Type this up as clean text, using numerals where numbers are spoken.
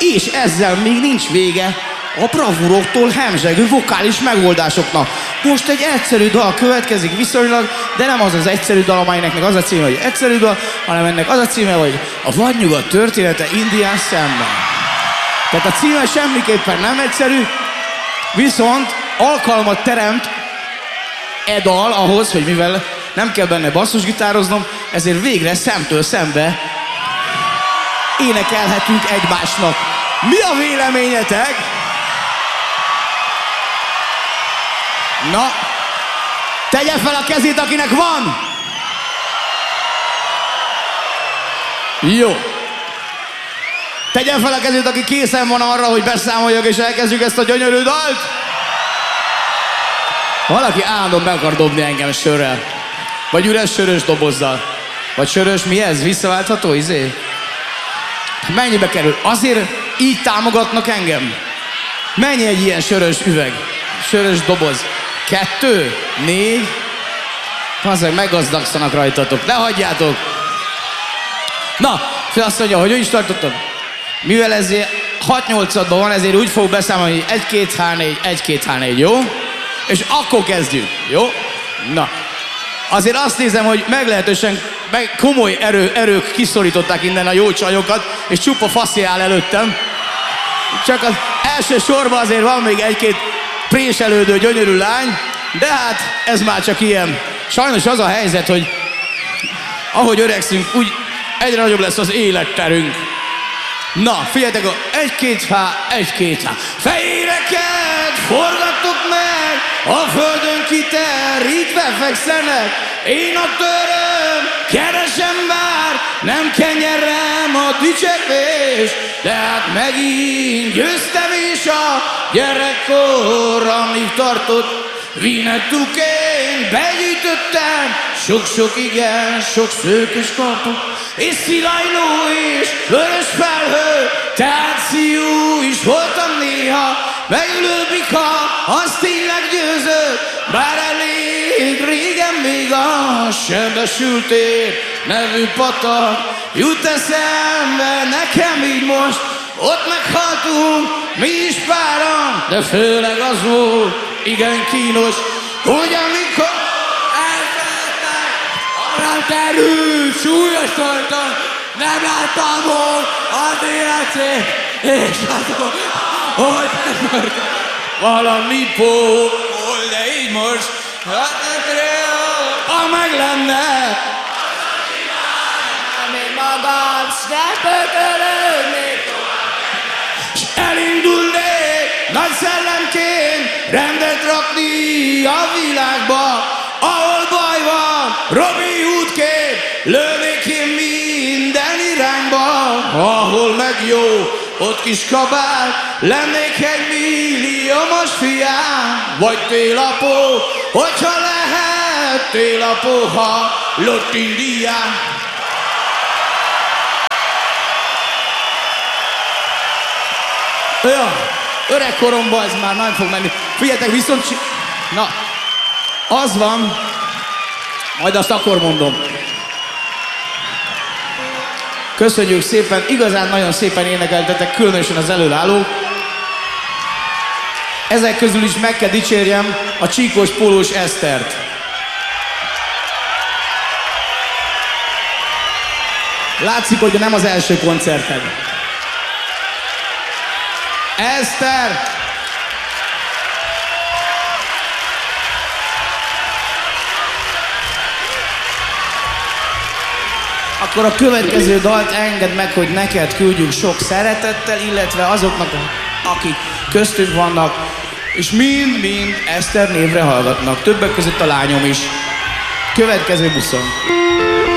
És ezzel még nincs vége a bravúroktól hemzsegő vokális megoldásoknak. Most egy egyszerű dal következik viszonylag, de nem az az egyszerű dal, amelynek meg az a címe, hogy egyszerű dal, hanem ennek az a címe, hogy a vadnyugat története Indián szemben. Tehát a címe semmiképpen nem egyszerű, viszont alkalmat teremt e dal ahhoz, hogy mivel nem kell benne basszusgitároznom, ezért végre szemtől szembe énekelhetünk egymásnak. Mi a véleményetek? Na, tegye fel a kezét, akinek van! Jó. Tegye fel a kezét, aki készen van arra, hogy beszámoljak és elkezdjük ezt a gyönyörű dalt. Valaki állandóan be akar dobni engem sörrel. Vagy üres sörös dobozzal. Vagy sörös, mi ez? Visszaváltható, izé? Mennyibe kerül? Azért így támogatnak engem? Mennyi egy ilyen sörös üveg? Sörös doboz? 2, 4. Azért meggazdagszanak rajtatok. Ne hagyjátok! Na, azt mondja, hogy is tartottam? Mivel ezért 6-8-adban van, ezért úgy fog beszámolni, hogy 1-2-3-4, 1-2-3-4, jó? És akkor kezdjük, jó? Na, azért azt nézem, hogy meglehetősen komoly erők kiszorították innen a jó csajokat, és csupa faszi áll előttem. Csak az első sorban azért van még egy-két préselődő gyönyörű lány, de hát ez már csak ilyen. Sajnos az a helyzet, hogy ahogy öregszünk, úgy egyre nagyobb lesz az életterünk. Na, figyeljetek, 1-2-H, 1-2-H. Fejéreket forgattok meg, a földön kiterítve fekszenek. Én a töröm, keresem bár, nem kenyerem a dicsekvés. De hát megint győztem, és a gyerekkor, amíg tartott, Vinettukén begyűjtöttem sok-sok igen, sok szőkös kapot, és szilajló és vörös felhő, tehát szíjú is voltam néha, megülő bika, az tényleg győzött, bár elég régen még a Sebesültér nevű patak jut eszembe nekem így most, ott meghaltunk mi is páran, de főleg az volt igen kínos, hogy amikor elfeledtek, arra terült, súlyos tartan, nem láttam volna az életét, és azon, hogy megmörtem valami pól, de így most, ha meg lenne, ami magam, szkepökölődnék tovább, s elindulnék nagy szellemként rendet rakni a világba, ahol baj van, Robin Hoodként lőnék én minden irányba, ahol meg jó, ott kis kabát, lennék egy milliómos fiám, vagy télapó, hogyha lehet télapó, ha lott Indián. Ja, öregkoromban ez már nem fog menni. Figyeljetek, viszont... Na, az van, majd azt akkor mondom. Köszönjük szépen, igazán nagyon szépen énekeltetek, különösen az előállók. Ezek közül is meg kell dicsérjem a csíkos pólós Esztert. Látszik, hogy nem az első koncerted. Eszter! Akkor a következő dalt engedd meg, hogy neked küldjünk sok szeretettel, illetve azoknak, akik köztünk vannak, és mind-mind Eszter névre hallgatnak. Többek között a lányom is. Következő buszon.